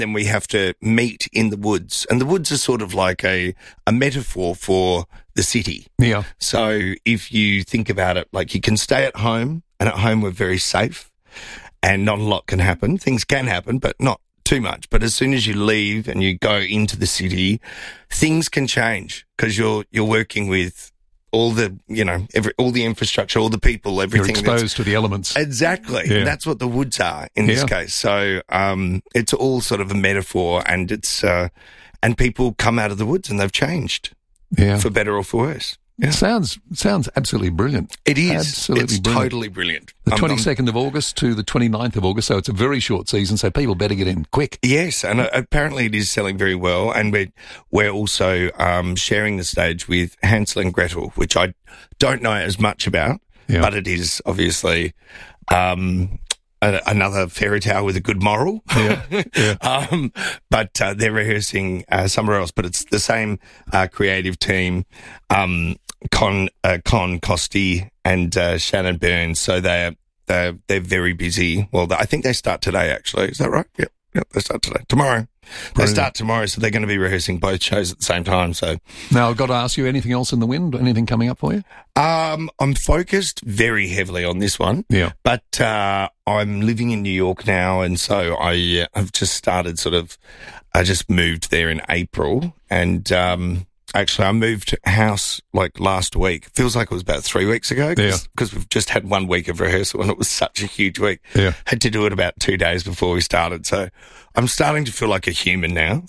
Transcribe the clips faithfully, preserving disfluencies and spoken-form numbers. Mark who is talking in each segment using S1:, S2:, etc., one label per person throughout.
S1: then we have to meet in the woods. And the woods are sort of like a, a metaphor for the city.
S2: Yeah.
S1: So if you think about it, like you can stay at home, and at home we're very safe and not a lot can happen. Things can happen, but not too much. But as soon as you leave and you go into the city, things can change because you're, you're working with all the, you know, every, all the infrastructure, all the people, everything.
S2: You're exposed to the elements.
S1: Exactly.
S2: Yeah.
S1: And that's what the woods are in
S2: Yeah.
S1: this case. So, um, it's all sort of a metaphor, and it's, uh, and people come out of the woods and they've changed
S2: Yeah.
S1: for better or for worse. Yeah.
S2: Sounds sounds absolutely brilliant.
S1: It is.
S2: Absolutely
S1: it's
S2: brilliant.
S1: totally brilliant.
S2: The
S1: Um, um,
S2: twenty-second of August to the twenty-ninth of August, so it's a very short season, so people better get in quick.
S1: Yes, and uh, apparently it is selling very well, and we're we're also um, sharing the stage with Hansel and Gretel, which I don't know as much about,
S2: Yeah.
S1: but it is obviously um, a, another fairy tale with a good moral.
S2: Yeah, yeah.
S1: um, but uh, they're rehearsing uh, somewhere else, but it's the same uh, creative team, um, Con uh, Con Costi and uh, Shannon Burns. So they're they're they're very busy. Well, I think they start today. Actually, is that right? Yep, yep. They start today. Tomorrow. They
S2: Brilliant.
S1: start tomorrow, so they're going to be rehearsing both shows at the same time. So,
S2: Now, I've got to ask you, anything else in the wind? Anything coming up for you?
S1: um, I'm focused very heavily on this one.
S2: Yeah.
S1: But uh, I'm living in New York now, and so I uh, I've just started sort of. I just moved there in April, and um, actually I moved house like last week. Feels like it was about three weeks ago because
S2: Yeah.
S1: we've just had one week of rehearsal, and it was such a huge week.
S2: Yeah.
S1: Had to do it about two days before we started, so I'm starting to feel like a human now.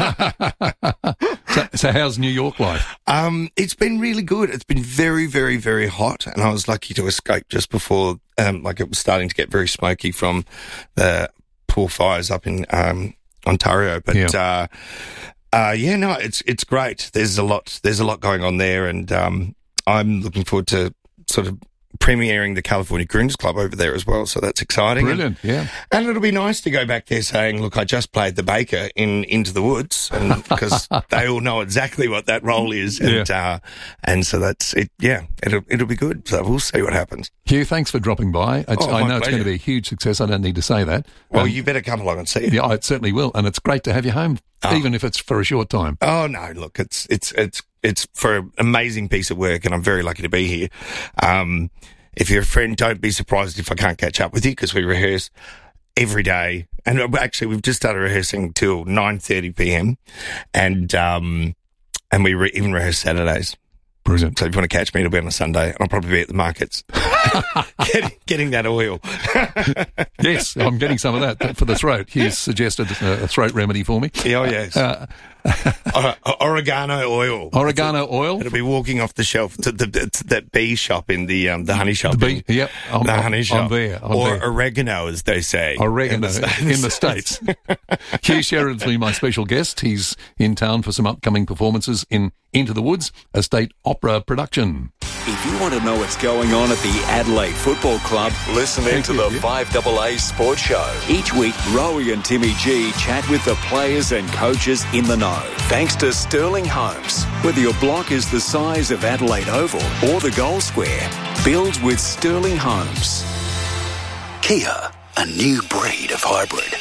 S2: So, so how's New York life?
S1: Um, it's been really good. It's been very, very, very hot, and I was lucky to escape just before, um, like it was starting to get very smoky from the poor fires up in um, Ontario. But
S2: Yeah.
S1: uh, uh, yeah, no, it's it's great. There's a lot. There's a lot going on there, and um, I'm looking forward to sort of premiering the California Crooners Club over there as well. So that's exciting.
S2: Brilliant, yeah.
S1: And it'll be nice to go back there saying, look, I just played the baker in Into the Woods, and because they all know exactly what that role is. And,
S2: Yeah.
S1: uh, and so that's it. Yeah, it'll, it'll be good. So we'll see what happens.
S2: Hugh, thanks for dropping by. It's,
S1: Oh,
S2: I
S1: my
S2: know it's going to
S1: pleasure.
S2: be a huge success. I don't need to say that.
S1: Well,
S2: Um,
S1: you better come along and see it.
S2: yeah, I certainly will. And it's great to have you home,
S1: Oh.
S2: even if it's for a short time.
S1: Oh no, look, it's, it's, it's, it's for an amazing piece of work, and I'm very lucky to be here. Um, if you're a friend, don't be surprised if I can't catch up with you, because we rehearse every day. And actually, we've just started rehearsing till nine thirty p.m. And, um, and we re- even rehearse Saturdays.
S2: Brilliant.
S1: So if you want to catch me, it'll be on a Sunday, and I'll probably be at the markets getting, getting that oil.
S2: Yes, I'm getting some of that for the throat. He's suggested a throat remedy for me.
S1: Oh, yes.
S2: Uh,
S1: Or- oregano oil.
S2: oregano oil.
S1: It'll be walking off the shelf to the to that bee shop in the um, the honey shop.
S2: The bee,
S1: in-
S2: yep, I'm,
S1: the
S2: I'm-
S1: honey shop.
S2: I'm there. I'm
S1: or
S2: there.
S1: oregano, as they say.
S2: Oregano
S1: in the,
S2: in the States. Hugh Sheridan's been my special guest. He's in town for some upcoming performances in Into the Woods, a state opera production.
S3: If you want to know what's going on at the Adelaide Football Club, listen in
S2: Thank
S3: to
S2: you,
S3: the
S2: Hugh.
S3: five A A Sports Show. Each week, Rowie and Timmy G chat with the players and coaches in the know. Thanks to Sterling Homes. Whether your block is the size of Adelaide Oval or the Gold Square, build with Sterling Homes. Kia, a new breed of hybrid.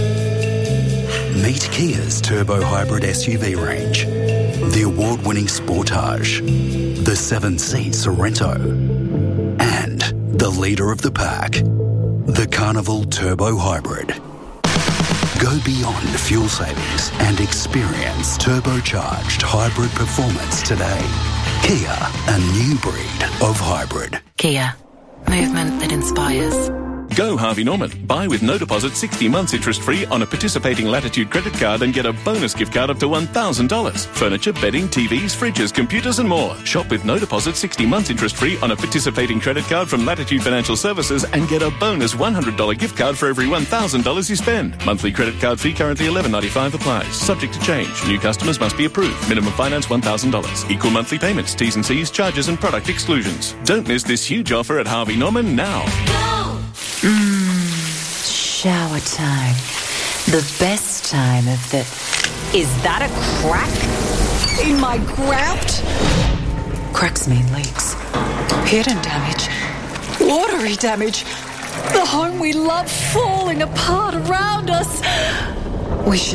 S3: Meet Kia's turbo hybrid S U V range. The award-winning Sportage, the seven-seat Sorrento, and the leader of the pack, the Carnival Turbo Hybrid. Go beyond fuel savings and experience turbocharged hybrid performance today. Kia, a new breed of hybrid.
S4: Kia, movement that inspires.
S5: Go Harvey Norman. Buy with no deposit sixty months interest free on a participating Latitude credit card and get a bonus gift card up to one thousand dollars. Furniture, bedding, T Vs, fridges, computers and more. Shop with no deposit sixty months interest free on a participating credit card from Latitude Financial Services and get a bonus one hundred dollars gift card for every one thousand dollars you spend. Monthly credit card fee currently eleven ninety-five applies. Subject to change. New customers must be approved. Minimum finance one thousand dollars. Equal monthly payments. T's and C's, charges and product exclusions. Don't miss this huge offer at Harvey Norman now.
S4: Shower time. The best time of the... Is that a crack in my grout? Cracks mean leaks. Hidden damage. Watery damage. The home we love falling apart around us. We should